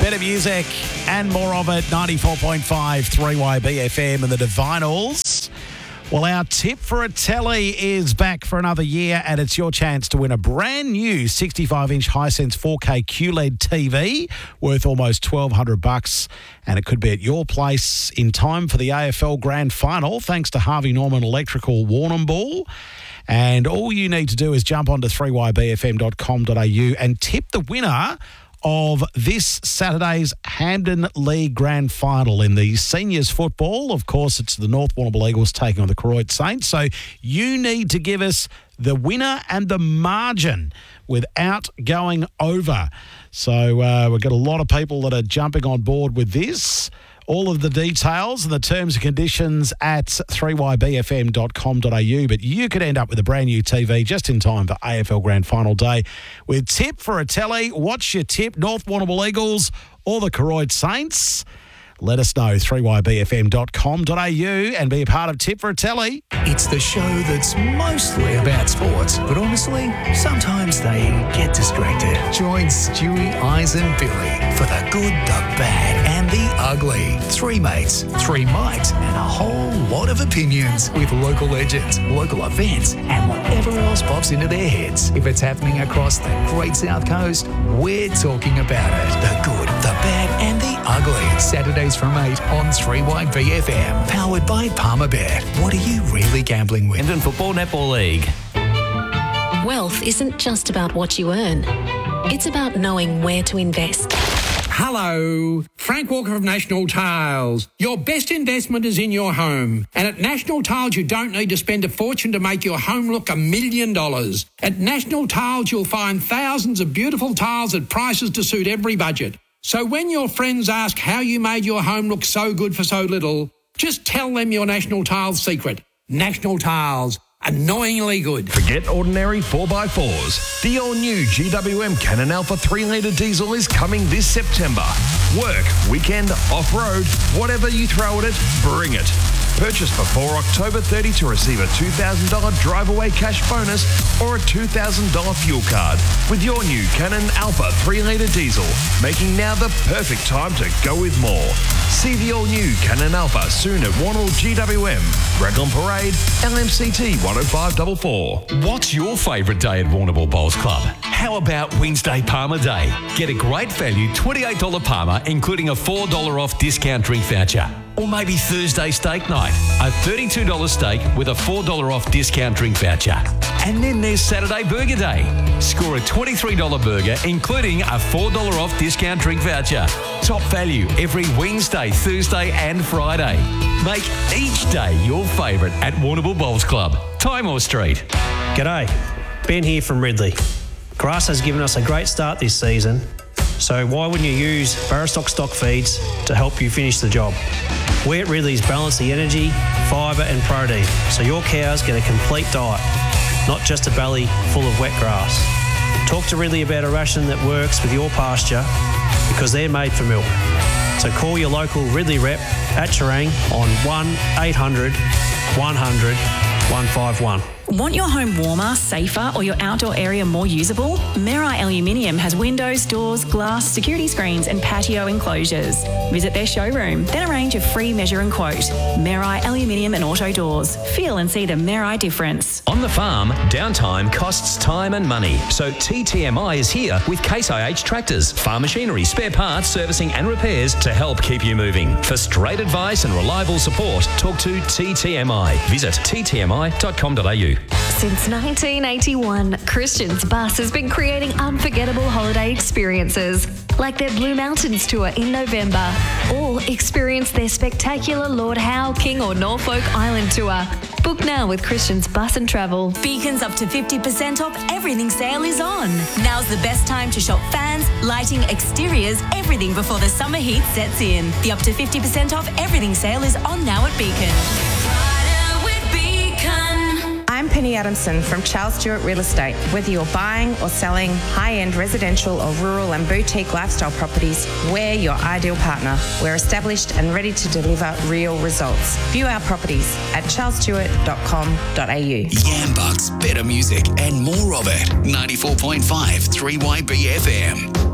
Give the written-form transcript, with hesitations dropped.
Better music and more of it. 94.5 3YB FM and the Divinals. Well, our tip for a telly is back for another year, and it's your chance to win a brand new 65-inch Hisense 4K QLED TV worth almost $1,200, and it could be at your place in time for the AFL Grand Final, thanks to Harvey Norman Electrical Warrnambool. And all you need to do is jump onto 3ybfm.com.au and tip the winner of this Saturday's Hampden League Grand Final in the seniors football. Of course, it's the North Warrnambool Eagles taking on the Koroit Saints. So you need to give us the winner and the margin without going over. So we've got a lot of people that are jumping on board with this. All of the details and the terms and conditions at 3ybfm.com.au. But you could end up with a brand new TV just in time for AFL Grand Final Day. With tip for a telly, what's your tip? North Warrnambool Eagles or the Koroit Saints? Let us know, 3ybfm.com.au, and be a part of Tip for a Telly. It's the show that's mostly about sports, but honestly, sometimes they get distracted. Join Stewie, Eyes and Billy for the good, the bad and the ugly. Three mates, three mics and a whole lot of opinions with local legends, local events and whatever else pops into their heads. If it's happening across the Great South Coast, we're talking about it. The good, the bad and the ugly. Saturdays from 8 on 3YBFM. Powered by Palmerbet. What are you really gambling with? Hampden Football Netball League. Wealth isn't just about what you earn. It's about knowing where to invest. Hello, Frank Walker of National Tiles. Your best investment is in your home. And at National Tiles, you don't need to spend a fortune to make your home look $1 million. At National Tiles, you'll find thousands of beautiful tiles at prices to suit every budget. So when your friends ask how you made your home look so good for so little, just tell them your National Tiles secret. National Tiles. Annoyingly good. Forget ordinary 4x4s. The all-new GWM Cannon Alpha 3-litre diesel is coming this September. Work, weekend, off-road, whatever you throw at it, bring it. Purchase before October 30 to receive a $2,000 drive-away cash bonus or a $2,000 fuel card with your new Cannon Alpha 3-litre diesel, making now the perfect time to go with more. See the all-new Cannon Alpha soon at Warrnambool GWM, Raglan Parade, LMCT 10544. What's your favourite day at Warrnambool Bowls Club? How about Wednesday Palmer Day? Get a great value $28 Palmer, including a $4 off discount drink voucher. Or maybe Thursday steak night, a $32 steak with a $4 off discount drink voucher. And then there's Saturday Burger Day. Score a $23 burger, including a $4 off discount drink voucher. Top value every Wednesday, Thursday and Friday. Make each day your favourite at Warrnambool Bowls Club, Timor Street. G'day, Ben here from Ridley. Grass has given us a great start this season, so why wouldn't you use Barrastock stock feeds to help you finish the job? We at Ridley's balance the energy, fibre and protein, so your cows get a complete diet, not just a belly full of wet grass. Talk to Ridley about a ration that works with your pasture because they're made for milk. So call your local Ridley rep at Terang on 1-800 100 151. Want your home warmer, safer, or your outdoor area more usable? Merai Aluminium has windows, doors, glass, security screens, and patio enclosures. Visit their showroom, then arrange a free measure and quote. Merai Aluminium and Auto Doors. Feel and see the Merai difference. On the farm, downtime costs time and money. So TTMI is here with Case IH tractors, farm machinery, spare parts, servicing and repairs to help keep you moving. For straight advice and reliable support, talk to TTMI. Visit ttmi.com.au. Since 1981, Christian's Bus has been creating unforgettable holiday experiences, like their Blue Mountains tour in November, or experience their spectacular Lord Howe, King or Norfolk Island tour. Book now with Christian's Bus and Travel. Beacon's up to 50% off everything sale is on. Now's the best time to shop fans, lighting, exteriors, everything before the summer heat sets in. The up to 50% off everything sale is on now at Beacon. I'm Penny Adamson from Charles Stewart Real Estate. Whether you're buying or selling high-end residential or rural and boutique lifestyle properties, we're your ideal partner. We're established and ready to deliver real results. View our properties at charlesstewart.com.au. Yambucks, better music and more of it. 94.5 3YBFM.